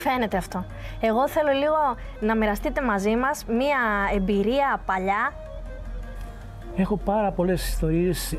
Φαίνεται αυτό. Εγώ θέλω λίγο να μοιραστείτε μαζί μας μία εμπειρία παλιά. Έχω πάρα πολλές ιστορίες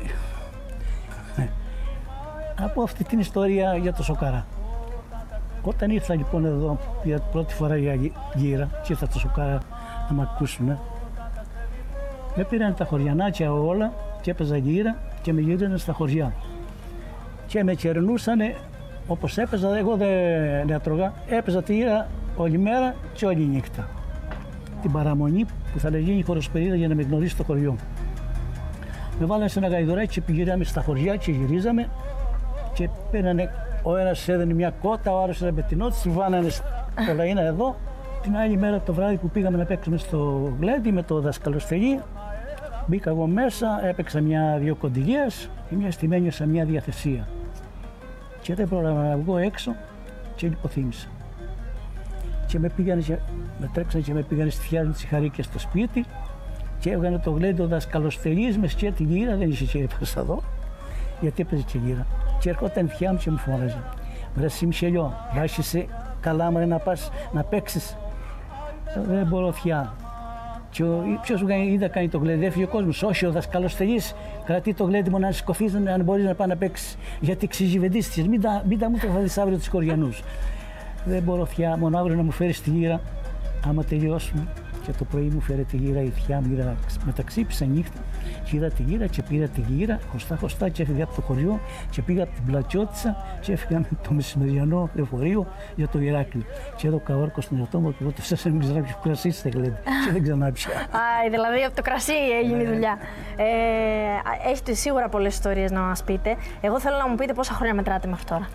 από αυτή την ιστορία για το Σοκαρά. Όταν ήρθα λοιπόν εδώ για πρώτη φορά για γύρα και ήρθα στο Σοκαρά να με ακούσουν, με πήραν τα χωριανάκια όλα και έπαιζα γύρα και με γύριναν στα χωριά. Και με κερνούσανε όπως έπαιζα, εγώ δεν έτρωγα, έπαιζα τη γύρα όλη μέρα και όλη νύχτα. Την παραμονή που θα γίνει η χωροσπερίδα για να με γνωρίσει το χωριό. Με βάλανε σε ένα γαϊδουράκι και πηγαίναμε στα χωριά και γυρίζαμε και πήρανε, ο ένας έδαινε μια κότα, ο άλλος ένα μπετινό, τη βάλανε στο λαΐνα εδώ. Την άλλη μέρα το βράδυ που πήγαμε να παίξουμε στο γλέντι με το δασκαλοστελί, μπήκα εγώ μέσα, έπαιξα μια-δυο κοντιλιές και μια στιγμή ένιωσα μια διαθεσία. Και δεν πρόλαβα να βγω έξω και λιποθύμησα. Και με τρέξανε και με πήγανε στη Φιάλη της Ιχαρίκης στο σπίτι και έβγανε το γλέντι ο δασκαλοστελής με σκέτη τη γύρα, δεν είχε και έπαιξα εδώ, γιατί έπαιζε και γύρα. Και έρχονταν η θεία μου και μου φώναζε. Βρε Σιμψελιό, βάζεσαι καλά μωρέ να πας να παίξεις. Δεν μπορώ θεία. Και ποιος μου είδα κάνει το γλέντι, έφυγε ο κόσμος. Όχι, ο δασκαλοστελής κρατεί το γλέντι μου να σηκωθείς, αν μπορείς να πάει να παίξεις. Γιατί ξεζιβεντίστηκες, μην τα μου τροφαδείς αύριο τους κοριανούς. Δεν μπορώ θεία, μόνο αύριο να μου φέρεις τη γύρα, άμα τελειώσουμε. Και το πρωί μου φέρε τη γύρα η θεία μου, μεταξύπησα νύχτα και είδα τη γύρα και πήρα τη γύρα χωστά και έφυγα από το χωριό και πήγα από την Πλατσιώτισσα και έφυγα με το μεσημεριανό λεωφορείο για το Ηράκλειο. Και έδωκα όρκο στον εαυτό μου και εγώ το ψάσα να μην ξέρω ποιο κρασί στα γλέντι και δεν ξανά πια. Δηλαδή από το κρασί έγινε η δουλειά. Έχετε σίγουρα πολλές ιστορίες να μας πείτε. Εγώ θέλω να μου πείτε πόσα χρόνια μετράτε μέχρι τώρα.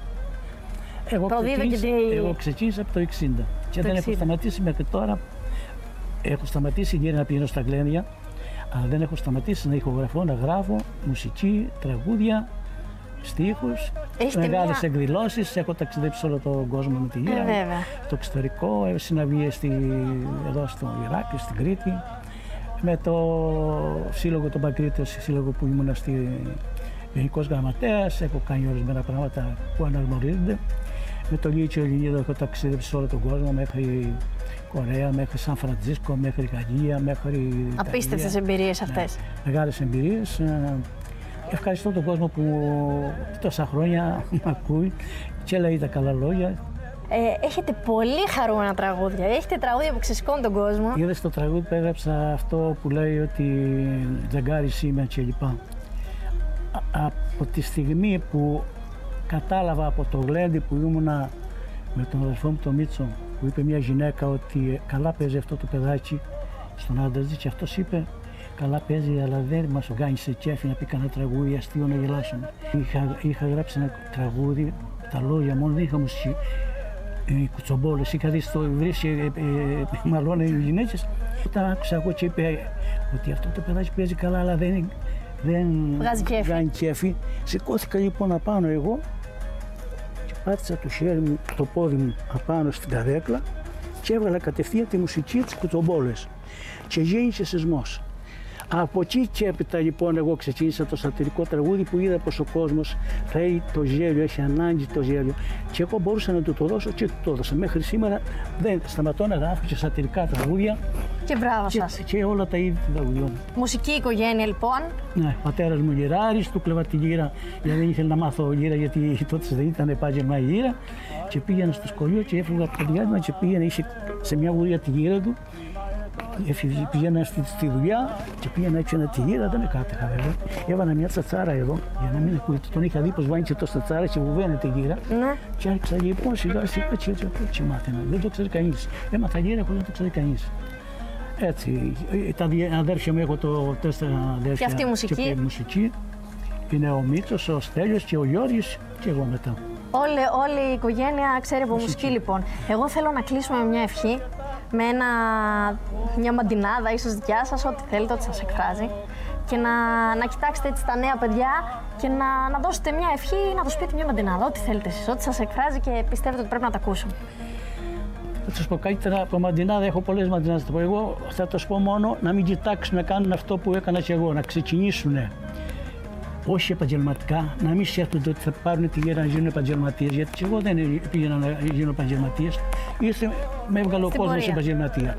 Εγώ ξεκίνησα από το 60 και δεν έχω σταματήσει μέχρι τώρα. Έχω σταματήσει γύρω να πηγαίνω στα γλένδια, αλλά δεν έχω σταματήσει να ηχογραφώ, να γράφω μουσική, τραγούδια, στίχους, μεγάλες εκδηλώσεις. Έχω ταξιδέψει όλο τον κόσμο με τη γύρα, στο εξωτερικό, συναυλίες εδώ στο Ηράκλειο, στην Κρήτη, με το σύλλογο των Παγκρίτων, σύλλογο που ήμουν γενικός γραμματέας. Έχω κάνει ορισμένα πράγματα που αναγνωρίζονται. Με το Λύκειο Ελληνίδα έχω ταξιδέψει σε όλο τον κόσμο, μέχρι Κορέα, μέχρι Σαν Φραντζίσκο, μέχρι Γαλλία, μέχρι. Απίστευτες εμπειρίες αυτές. Ναι, μεγάλες εμπειρίες. Ευχαριστώ τον κόσμο που τόσα χρόνια με ακούει και λέει τα καλά λόγια. Έχετε πολύ χαρούμενα τραγούδια. Έχετε τραγούδια που ξεσηκώνουν τον κόσμο. Είδες στο τραγούδι που έγραψα αυτό που λέει ότι τζαγκάρις είμαι κλπ. Από τη στιγμή που κατάλαβα από το γλέντι που ήμουνα με τον αδελφό μου τον Μίτσο, που είπε μια γυναίκα ότι καλά παίζει αυτό το παιδάκι στον άντρα της και αυτός είπε καλά παίζει αλλά δεν μας κάνει σε κέφι να πει κανένα τραγούδι αστείο να γελάσουμε. Είχα γράψει ένα τραγούδι, τα λόγια μόνο, δεν είχα μουσική, κουτσομπόλες, είχα δει στο βρύσι μαλώνε οι γυναίκες. Όταν άκουσα εγώ και είπε ότι αυτό το παιδάκι παίζει καλά αλλά δεν βγάζει κέφι. Σηκώθηκα λοιπόν απάνω εγώ και πάτησα το χέρι μου, το πόδι μου απάνω στην καρέκλα και έβγαλα κατευθείαν τη μουσική της κουτσομπόλες και γέννησε σεισμός. Από εκεί και έπειτα λοιπόν εγώ ξεκίνησα το σατυρικό τραγούδι που είδα πως ο κόσμος θέλει το γέλιο, έχει ανάγκη το γέλιο και εγώ μπορούσα να του το δώσω και του το έδωσα. Μέχρι σήμερα δεν σταματώ να γράφω και σατυρικά τραγούδια. Και μπράβο σας. Και όλα τα είδη του τραγουδιού μου. Μουσική οικογένεια λοιπόν. Ναι, ο πατέρας μου γυράρης, του κλέβα τη γύρα γιατί δεν ήθελε να μάθω γύρα γιατί τότε δεν ήταν επάγγελμα η γύρα και πήγαινα στο σχολείο και έφυγα από το διάστημα και πήγαινα, είχε σε μια βουρία τη γύρα του. Πήγαινα στη δουλειά και πήγαινα έτσι ένα τη γύρα, δεν με κάτεχα βέβαια. Έβανα μια τσατσάρα εδώ για να μην ακούγεται. Τον είχα δει πως βάνει και το τσατσάρα και βουβαίνεται τη γύρα. Ναι. Και άρχισα λοιπόν σιγά σιγά έτσι μάθαινα. Δεν το ξέρει κανείς. Έμαθα γύρα χωρίς να το ξέρει κανείς. Έτσι. Τα αδέρφια μου έχω το 4 αδέρφια. Και αυτή η μουσική. Και μουσική. Είναι ο Μίτσος, ο Στέλιος και ο Γιώργης και εγώ μετά. Όλη η οικογένεια ξέρει από μουσική λοιπόν. Εγώ θέλω να κλείσουμε με μια ευχή. Με μια μαντινάδα, ίσως δικιά σας, ό,τι θέλετε, ό,τι σας εκφράζει. Και να κοιτάξετε έτσι τα νέα παιδιά και να δώσετε μια ευχή ή να τους πείτε μια μαντινάδα, ό,τι θέλετε εσείς, ό,τι σας εκφράζει και πιστεύετε ότι πρέπει να τα ακούσουν. Θα σας πω καλύτερα από μαντινάδα, έχω πολλές μαντινάδες. Εγώ θα τους πω μόνο να μην κοιτάξουν να κάνουν αυτό που έκανα και εγώ, να ξεκινήσουν όχι επαγγελματικά, να μην σκέφτονται ότι θα πάρουν τη γύρα να γίνουν επαγγελματίες. Γιατί και εγώ δεν πήγαινα να γίνω επαγγελματίες. Με έβγαλε ο κόσμος επαγγελματία.